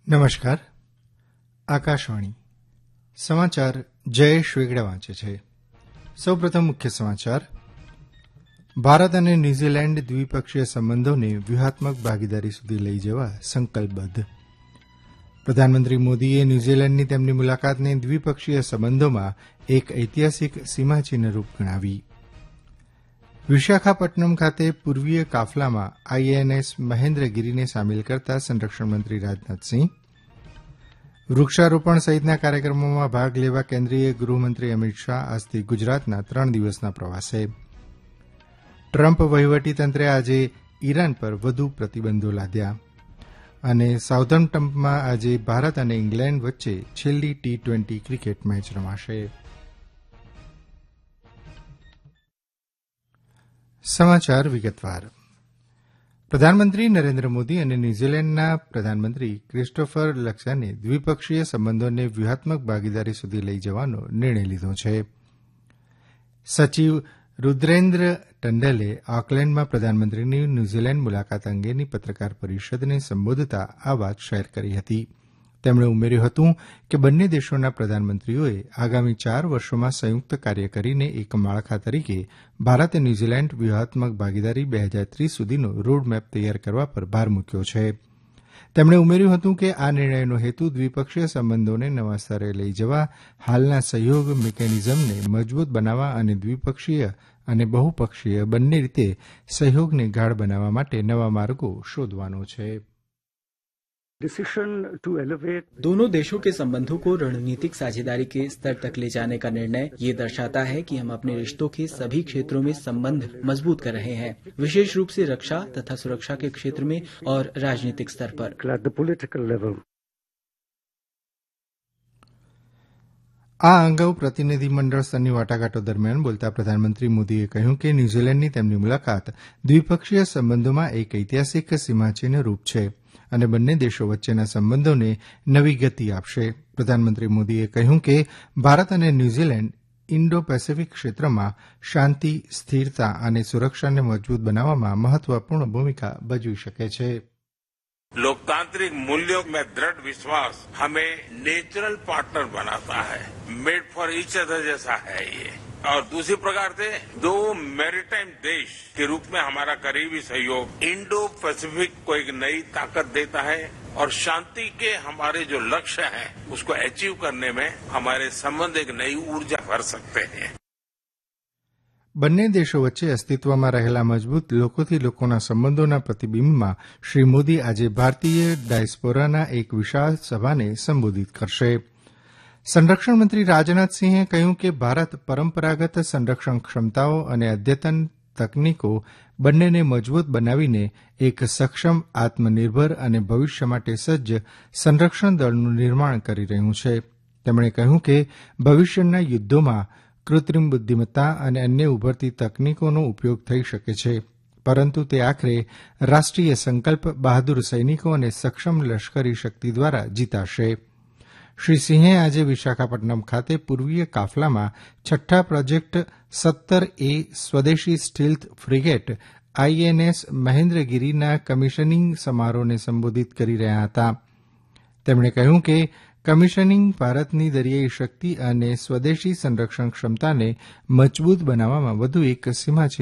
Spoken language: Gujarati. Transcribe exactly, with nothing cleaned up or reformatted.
નમસ્કાર. આકાશવાણી સમાચાર જયેશ વેગડા વાંચે છે. સૌપ્રથમ મુખ્ય સમાચાર. ભારત અને ન્યૂઝીલેન્ડ દ્વિપક્ષીય સંબંધોને વ્યૂહાત્મક ભાગીદારી સુધી લઈ જવા સંકલ્પબદ્ધ. પ્રધાનમંત્રી મોદીએ ન્યૂઝીલેન્ડની તેમની મુલાકાતને દ્વિપક્ષીય સંબંધોમાં એક ઐતિહાસિક સીમાચિહ્નરૂપ ગણાવી. વિશાખાપટ્ટનમ ખાતે પૂર્વીય કાફલામાં આઈએનએસ મહેન્દ્રગીરીને સામેલ કરતા સંરક્ષણમંત્રી રાજનાથસિંહ, વૃક્ષારોપણ સહિતના કાર્યક્રમોમાં ભાગ લેવા કેન્દ્રીય ગૃહમંત્રી અમિત શાહ આજથી ગુજરાતના ત્રણ દિવસના પ્રવાસે. ટ્રમ્પ વહીવટીતંત્રે આજે ઇરાન પર વધુ પ્રતિબંધો લાદ્યા. અને સાઉથમ્પ્ટનમાં આજે ભારત અને ઇંગ્લેન્ડ વચ્ચે છેલ્લી ટી ટ્વેન્ટી ક્રિકેટ મેચ રમાશે. સમાચાર વિગતવાર. પ્રધાનમંત્રી નરેન્દ્ર મોદી અને ન્યૂઝીલેન્ડના પ્રધાનમંત્રી ક્રિસ્ટોફર લક્સને દ્વિપક્ષીય સંબંધોને વ્યૂહાત્મક ભાગીદારી સુધી લઈ જવાનો નિર્ણય લીધો છે. સચિવ રૂદ્રેન્દ્ર ટંડેલે ઓકલેન્ડમાં પ્રધાનમંત્રીની ન્યૂઝીલેન્ડ મુલાકાત અંગેની પત્રકાર પરિષદને સંબોધતા આ વાત શેર કરી હતી. તેમણે ઉમેર્યું હતું કે બંને દેશોના પ્રધાનમંત્રીઓએ આગામી ચાર વર્ષોમાં સંયુક્ત કાર્ય કરીને એક માળખા તરીકે ભારત ન્યૂઝીલેન્ડ વ્યૂહાત્મક ભાગીદારી બે હજાર ત્રીસ સુધીનો રોડમેપ તૈયાર કરવા પર ભાર મૂક્યો છે. તેમણે ઉમેર્યું હતું કે આ નિર્ણયનો હેતુ દ્વિપક્ષીય સંબંધોને નવા સ્તરે લઈ જવા, હાલના સહયોગ મિકેનિઝમને મજબૂત બનાવવા અને દ્વિપક્ષીય અને બહુપક્ષીય બંને રીતે સહયોગને ગાઢ બનાવવા માટે નવા માર્ગો શોધવાનો છે. दोनों देशों के संबंधों को रणनीतिक साझेदारी के स्तर तक ले जाने का निर्णय ये दर्शाता है कि हम अपने रिश्तों के सभी क्षेत्रों में संबंध मजबूत कर रहे हैं, विशेष रूप से रक्षा तथा सुरक्षा के क्षेत्र में और राजनीतिक स्तर पर. આ અગાઉ પ્રતિનિધિમંડળ સ્તરની વાટાઘાટો દરમિયાન બોલતા પ્રધાનમંત્રી મોદીએ કહ્યું કે ન્યૂઝીલેન્ડની તેમની મુલાકાત દ્વિપક્ષીય સંબંધોમાં એક ઐતિહાસિક સીમાચિહ્ન રૂપ છે અને બંને દેશો વચ્ચેના સંબંધોને નવી ગતિ આપશે. પ્રધાનમંત્રી મોદીએ કહ્યું કે ભારત અને ન્યૂઝીલેન્ડ ઇન્ડો પેસેફિક ક્ષેત્રમાં શાંતિ, સ્થિરતા અને સુરક્ષાને મજબૂત બનાવવામાં મહત્વપૂર્ણ ભૂમિકા ભજવી શકે છે. लोकतांत्रिक मूल्यों में दृढ़ विश्वास हमें नेचुरल पार्टनर बनाता है. मेड फॉर ईच अदर जैसा है ये. और दूसरी प्रकार से दो मैरीटाइम देश के रूप में हमारा करीबी सहयोग इंडो पैसिफिक को एक नई ताकत देता है और शांति के हमारे जो लक्ष्य हैं उसको अचीव करने में हमारे संबंध एक नई ऊर्जा भर सकते हैं. બંને દેશો વચ્ચે અસ્તિત્વમાં રહેલા મજબૂત લોકોથી લોકોના સંબંધોના પ્રતિબિંબમાં શ્રી મોદી આજે ભારતીય ડાયસ્પોરાના એક વિશાળ સભાને સંબોધિત કરશે. સંરક્ષણ મંત્રી રાજનાથસિંહે કહ્યું કે ભારત પરંપરાગત સંરક્ષણ ક્ષમતાઓ અને અદ્યતન તકનીકો બંનેને મજબૂત બનાવીને એક સક્ષમ, આત્મનિર્ભર અને ભવિષ્ય માટે સજ્જ સંરક્ષણ દળનું નિર્માણ કરી રહ્યું છે. તેમણે કહ્યું કે ભવિષ્યના યુદ્ધોમાં કૃત્રિમ બુદ્ધિમત્તા અને અન્ય ઉભરતી તકનીકોનો ઉપયોગ થઈ શકે છે, પરંતુ તે આખરે રાષ્ટ્રીય સંકલ્પ, બહાદુર સૈનિકો અને સક્ષમ લશ્કરી શક્તિ દ્વારા જીતાશે. શ્રી સિંહે આજે વિશાખાપટ્ટનમ ખાતે પૂર્વીય કાફલામાં છઠ્ઠા પ્રોજેક્ટ સત્તર એ સ્વદેશી સ્ટીલ્થ ફ્રિગેટ આઈએનએસ મહેન્દ્રગીરીના કમિશનિંગ સમારોહને સંબોધિત કરી રહ્યા હતા. તેમણે કહ્યું કે કમિશનિંગ ભારતની દરિયાઈ શક્તિ અને સ્વદેશી સંરક્ષણ ક્ષમતાને મજબૂત બનાવવામાં વધુ એક સીમાચિહ્ન